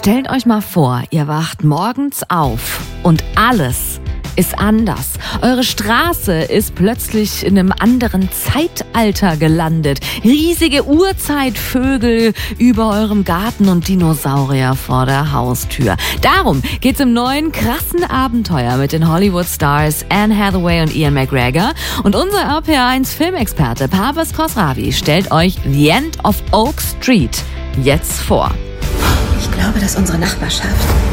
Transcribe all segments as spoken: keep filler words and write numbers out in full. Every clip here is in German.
Stellt euch mal vor, ihr wacht morgens auf und alles ist anders. Eure Straße ist plötzlich in einem anderen Zeitalter gelandet. Riesige Urzeitvögel über eurem Garten und Dinosaurier vor der Haustür. Darum geht's im neuen krassen Abenteuer mit den Hollywood-Stars Anne Hathaway und Ian McGregor. Und unser R P R eins Filmexperte Parvez Khosravi stellt euch The End of Oak Street jetzt vor. Ich glaube, dass unsere Nachbarschaft,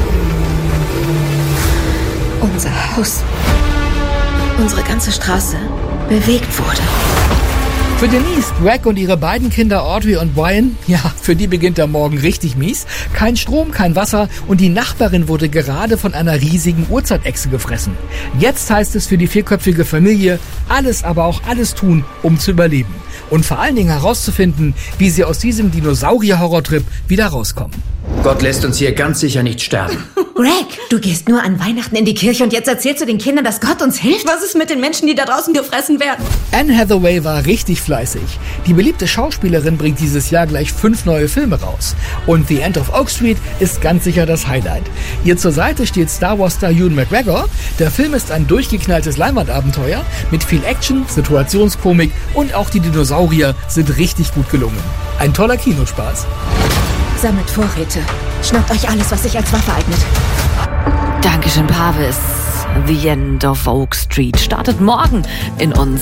unser Haus, unsere ganze Straße bewegt wurde. Für Denise, Greg und ihre beiden Kinder Audrey und Brian, ja, für die beginnt der Morgen richtig mies. Kein Strom, kein Wasser und die Nachbarin wurde gerade von einer riesigen Urzeitechse gefressen. Jetzt heißt es für die vierköpfige Familie, alles, aber auch alles tun, um zu überleben. Und vor allen Dingen herauszufinden, wie sie aus diesem Dinosaurier-Horrortrip wieder rauskommen. Gott lässt uns hier ganz sicher nicht sterben. Greg, du gehst nur an Weihnachten in die Kirche und jetzt erzählst du den Kindern, dass Gott uns hilft? Was ist mit den Menschen, die da draußen gefressen werden? Anne Hathaway war richtig fleißig. Die beliebte Schauspielerin bringt dieses Jahr gleich fünf neue Filme raus. Und The End of Oak Street ist ganz sicher das Highlight. Ihr zur Seite steht Star Wars-Star Ewan McGregor. Der Film ist ein durchgeknalltes Leinwandabenteuer mit viel Action, Situationskomik und auch die Dinosaurier sind richtig gut gelungen. Ein toller Kinospaß. Sammelt Vorräte. Schnappt euch alles, was sich als Waffe eignet. Dankeschön, Parvez. The End of Oak Street startet morgen in uns.